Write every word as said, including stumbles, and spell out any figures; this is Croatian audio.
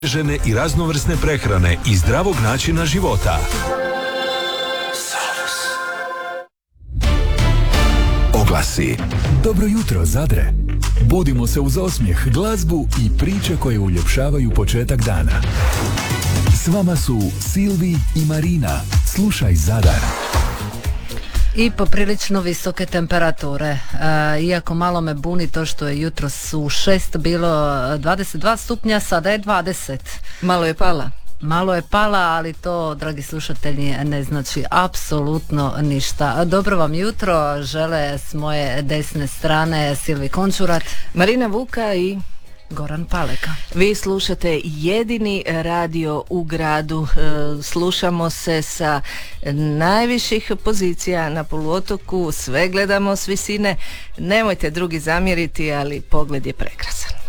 žene i raznovrsne prehrane i zdravog načina života. Oglasi. Dobro jutro, Zadre. Budimo se uz osmijeh, glazbu i priče koje uljepšavaju početak dana. S vama su Silvi i Marina. Slušaj Zadar. I poprilično visoke temperature. E, iako malo me buni to što je jutros u šest bilo dvadeset dva stupnja, sada je dvadeset. Malo je pala. Malo je pala, ali to, dragi slušatelji, ne znači apsolutno ništa. Dobro vam jutro, žele s moje desne strane Silvi Končurat, Marina Vuka i Goran Paleka. Vi slušate jedini radio u gradu. Slušamo se sa najviših pozicija na poluotoku, sve gledamo s visine. Nemojte drugi zamjeriti, ali pogled je prekrasan.